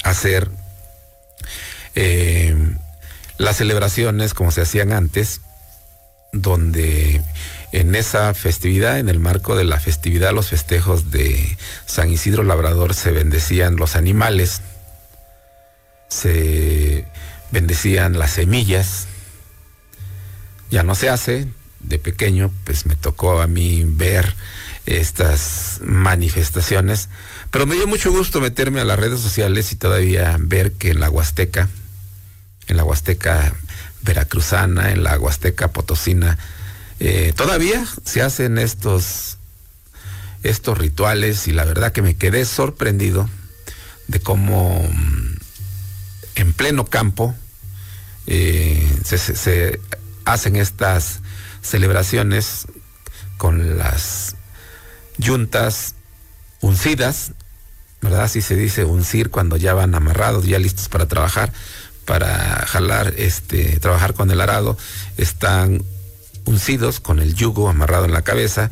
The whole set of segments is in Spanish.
hacer las celebraciones como se hacían antes, donde en esa festividad, en el marco de la festividad, los festejos de San Isidro Labrador, se bendecían los animales, se bendecían las semillas. Ya no se hace. De pequeño pues me tocó a mí ver estas manifestaciones, pero me dio mucho gusto meterme a las redes sociales y todavía ver que en la Huasteca veracruzana, en la Huasteca potosina, todavía se hacen estos rituales, y la verdad que me quedé sorprendido de cómo en pleno campo se hacen estas celebraciones con las yuntas uncidas, ¿verdad? Así se dice uncir cuando ya van amarrados, ya listos para trabajar, para jalar, trabajar con el arado. Están uncidos con el yugo amarrado en la cabeza,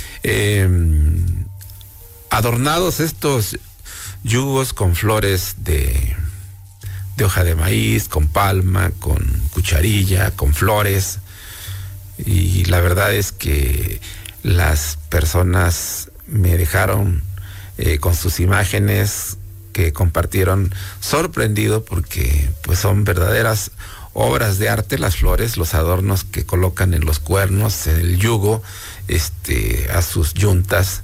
adornados estos yugos con flores de hoja de maíz, con palma, con cucharilla, con flores. Y la verdad es que las personas me dejaron con sus imágenes que compartieron sorprendido, porque pues son verdaderas obras de arte las flores, los adornos que colocan en los cuernos, en el yugo, a sus yuntas,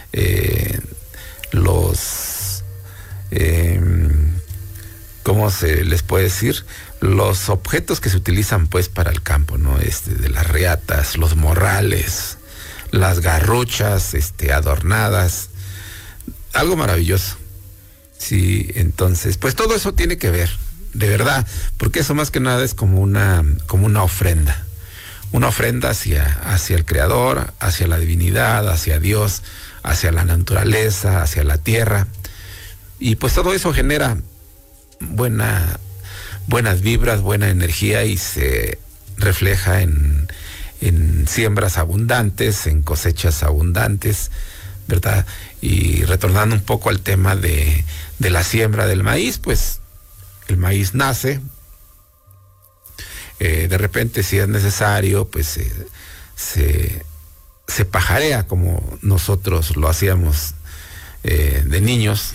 ¿cómo se les puede decir? Los objetos que se utilizan pues para el campo, ¿no? De las riatas, los morrales, las garruchas, adornadas, algo maravilloso. Sí, entonces, pues todo eso tiene que ver, de verdad, porque eso más que nada es como una ofrenda hacia el Creador, hacia la divinidad, hacia Dios, hacia la naturaleza, hacia la tierra, y pues todo eso genera buenas vibras, buena energía, y se refleja en siembras abundantes, en cosechas abundantes, ¿verdad? Y retornando un poco al tema de la siembra del maíz, pues el maíz nace, de repente si es necesario, pues se pajarea como nosotros lo hacíamos de niños.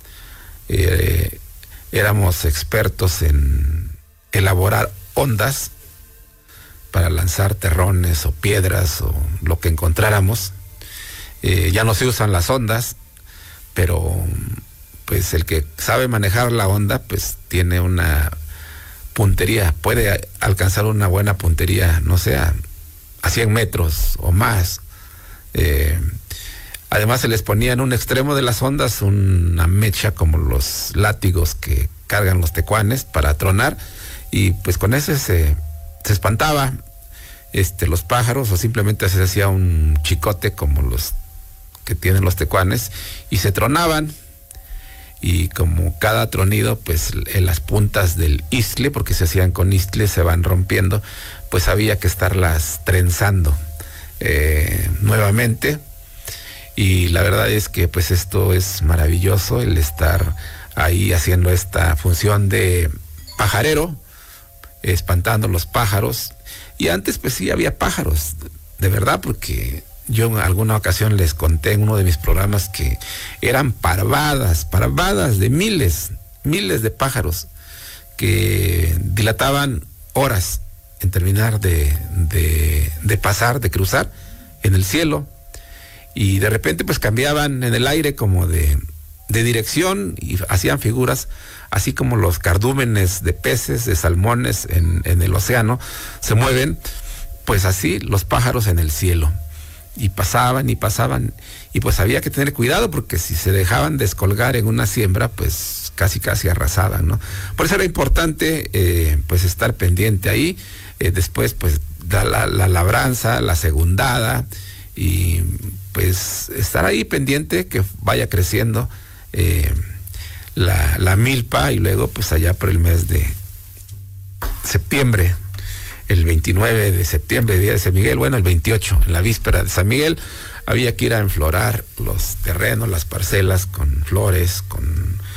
Éramos expertos en elaborar ondas para lanzar terrones o piedras o lo que encontráramos. Ya no se usan las ondas, pero pues el que sabe manejar la onda pues tiene una puntería, puede alcanzar una buena puntería, no sé, a 100 metros o más. Además se les ponía en un extremo de las ondas una mecha como los látigos que cargan los tecuanes para tronar, y pues con eso se espantaba los pájaros, o simplemente se hacía un chicote como los que tienen los tecuanes y se tronaban. Y como cada tronido, pues en las puntas del istle, porque se hacían con istle, se van rompiendo, pues había que estarlas trenzando nuevamente. Y la verdad es que pues esto es maravilloso, el estar ahí haciendo esta función de pajarero, espantando los pájaros. Y antes pues sí había pájaros, de verdad, porque yo en alguna ocasión les conté en uno de mis programas que eran parvadas de miles de pájaros que dilataban horas en terminar de pasar, de cruzar en el cielo, y de repente pues cambiaban en el aire como de dirección y hacían figuras, así como los cardúmenes de peces, de salmones en el océano se mueven, pues así los pájaros en el cielo. Y pasaban, y pues había que tener cuidado, porque si se dejaban descolgar en una siembra, pues casi arrasaban, ¿no? Por eso era importante pues estar pendiente ahí, después pues da la labranza, la segundada, y pues estar ahí pendiente que vaya creciendo la milpa, y luego pues allá por el mes de septiembre, el 29 de septiembre, día de San Miguel, bueno, el 28, en la víspera de San Miguel, había que ir a enflorar los terrenos, las parcelas, con flores, con